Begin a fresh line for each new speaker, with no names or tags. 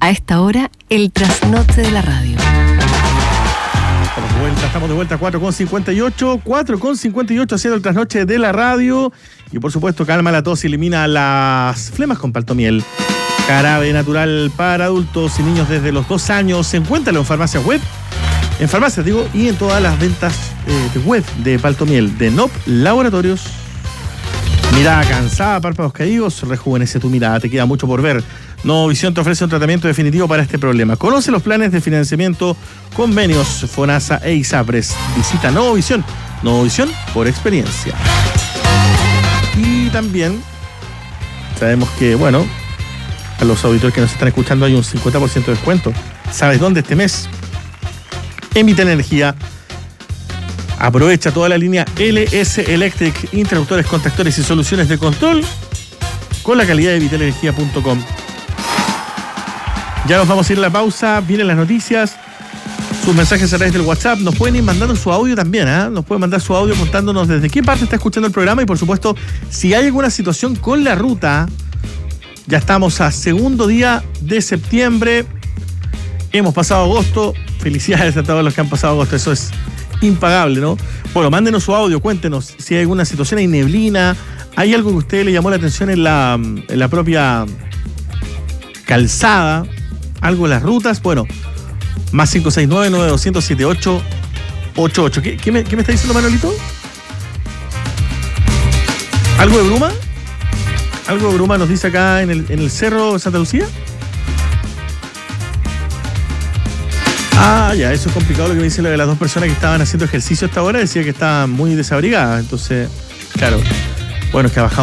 A esta hora, el trasnoche de la radio.
Estamos de vuelta, 4:58 haciendo el trasnoche de la radio. Y por supuesto, calma la tos y elimina las flemas con Paltomiel. Jarabe natural para adultos y niños desde los 2 años. Encuéntralo en farmacias web, y en todas las ventas de web de Paltomiel, de NOP Laboratorios. Mirada cansada, párpados caídos, rejuvenece tu mirada, te queda mucho por ver. Novovisión te ofrece un tratamiento definitivo para este problema. Conoce los planes de financiamiento, convenios, FONASA e ISAPRES. Visita Novovisión, Novovisión por experiencia. Y también sabemos que, bueno, a los auditores que nos están escuchando hay un 50% de descuento. ¿Sabes dónde este mes? En Vital Energía. Aprovecha toda la línea LS Electric, interruptores, contactores y soluciones de control con la calidad de vitalenergia.com. Ya nos vamos a ir a la pausa, vienen las noticias, sus mensajes a través del WhatsApp, nos pueden ir mandando su audio también, nos pueden mandar su audio contándonos desde qué parte está escuchando el programa y por supuesto, si hay alguna situación con la ruta. Ya estamos a segundo día de septiembre, hemos pasado agosto, felicidades a todos los que han pasado agosto, eso es impagable, ¿no? Bueno, mándenos su audio, cuéntenos si hay alguna situación, hay neblina, hay algo que a usted le llamó la atención en la propia calzada, algo en las rutas. Bueno, más 569-9200-7888. ¿Qué me está diciendo Manolito? ¿Algo de bruma? ¿Algo de bruma nos dice acá en el cerro de Santa Lucía? Ah, ya, eso es complicado lo que me dice lo de las 2 personas que estaban haciendo ejercicio a esta hora. Decía que estaban muy desabrigadas. Entonces, claro, bueno, es que ha bajado